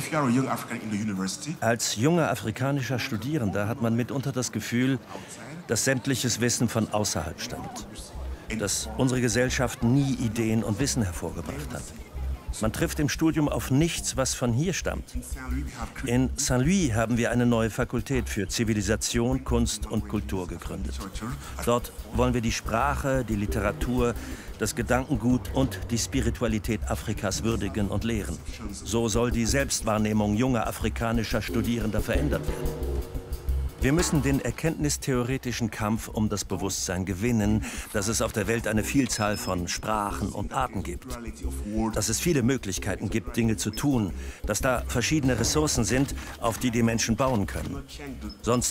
Als junger afrikanischer Studierender hat man mitunter das Gefühl, dass sämtliches Wissen von außerhalb stammt. Dass unsere Gesellschaft nie Ideen und Wissen hervorgebracht hat. Man trifft im Studium auf nichts, was von hier stammt. In Saint-Louis haben wir eine neue Fakultät für Zivilisation, Kunst und Kultur gegründet. Dort wollen wir die Sprache, die Literatur, das Gedankengut und die Spiritualität Afrikas würdigen und lehren. So soll die Selbstwahrnehmung junger afrikanischer Studierender verändert werden. Wir müssen den erkenntnistheoretischen Kampf um das Bewusstsein gewinnen, dass es auf der Welt eine Vielzahl von Sprachen und Arten gibt. Dass es viele Möglichkeiten gibt, Dinge zu tun, dass da verschiedene Ressourcen sind, auf die die Menschen bauen können. Sonst